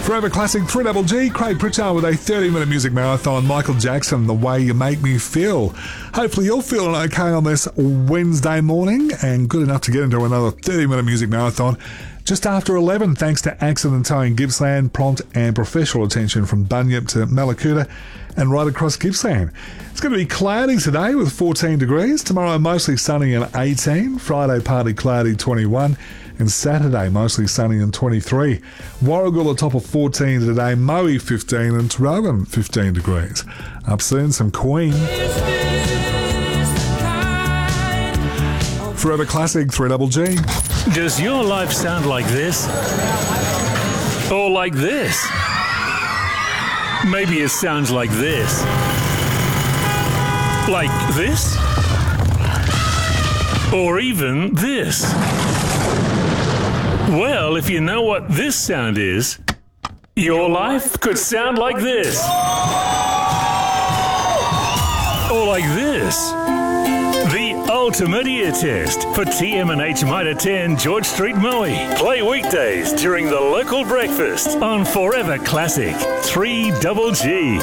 Forever Classic 3GG, Craig Pritchard with a 30-minute music marathon. Michael Jackson, The Way You Make Me Feel. Hopefully you're feeling okay on this Wednesday morning and good enough to get into another 30-minute music marathon. Just after 11, thanks to Accident Towing Gippsland, prompt and professional attention from Bunyip to Mallacoota and right across Gippsland. It's going to be cloudy today with 14 degrees. Tomorrow mostly sunny and 18. Friday partly cloudy, 21. And Saturday mostly sunny and 23. Warragul atop of 14 today. Moe 15 and Tarrogin 15 degrees. Up soon, some Queen. Forever Classic 3GG. Does your life sound like this? Or like this? Maybe it sounds like this. Like this? Or even this? Well, if you know what this sound is, your life could sound like this. Or like this. The ultimate ear test for TM&H Mitre 10 George Street, Moe. Play weekdays during the local breakfast on Forever Classic 3GG.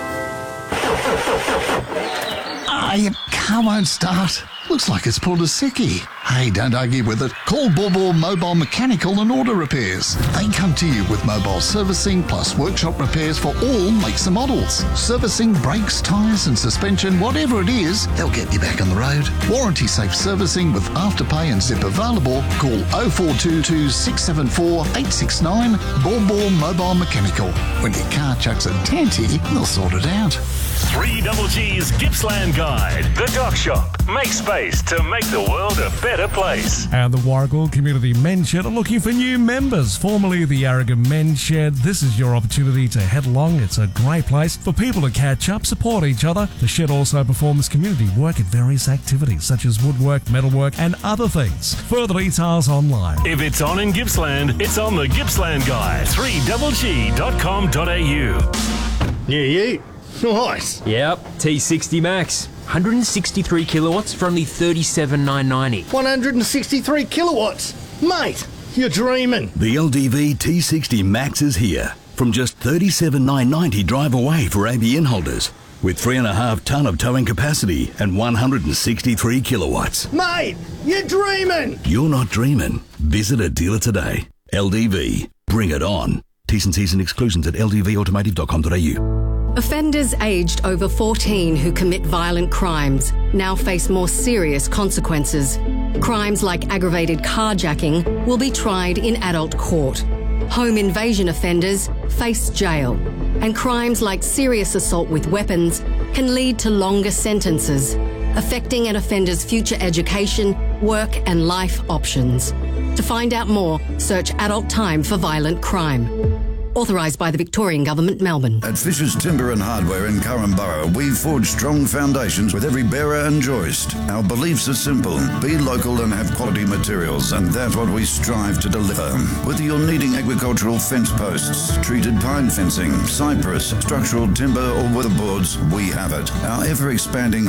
Your car won't start. Looks like it's pulled a sickie. Hey, don't argue with it. Call Borbor Mobile Mechanical and Auto Repairs. They come to you with mobile servicing plus workshop repairs for all makes and models. Servicing, brakes, tyres and suspension, whatever it is, they'll get you back on the road. Warranty safe servicing with Afterpay and Zip available. Call 0422 674 869 Borbor Mobile Mechanical. When your car chucks a tanty, they'll sort it out. 3GG's Gippsland Guide. The Dock Shop. Make space to make the world a better place. And the Warragul Community Men's Shed are looking for new members. Formerly the Yarragon Men's Shed, this is your opportunity to head along. It's a great place for people to catch up, support each other. The shed also performs community work at various activities such as woodwork, metalwork and other things. Further details online. If it's on in Gippsland, it's on the Gippsland Guide. 3GG.com.au. Yeah. Nice. Yep, T60 Max. 163 kilowatts for only $37,990. 163 kilowatts. Mate, you're dreaming. The LDV T60 Max is here. From just $37,990 drive away for ABN holders. With 3.5 tonne of towing capacity and 163 kilowatts. Mate, you're dreaming. You're not dreaming. Visit a dealer today. LDV. Bring it on. T's and C's and exclusions at ldvautomotive.com.au. Offenders aged over 14 who commit violent crimes now face more serious consequences. Crimes like aggravated carjacking will be tried in adult court. Home invasion offenders face jail. And crimes like serious assault with weapons can lead to longer sentences, affecting an offender's future education, work and life options. To find out more, search Adult Time for Violent Crime. Authorised by the Victorian Government, Melbourne. At Fisher's Timber and Hardware in Curramborough, we forge strong foundations with every bearer and joist. Our beliefs are simple. Be local and have quality materials, and that's what we strive to deliver. Whether you're needing agricultural fence posts, treated pine fencing, cypress, structural timber or weatherboards, we have it. Our ever-expanding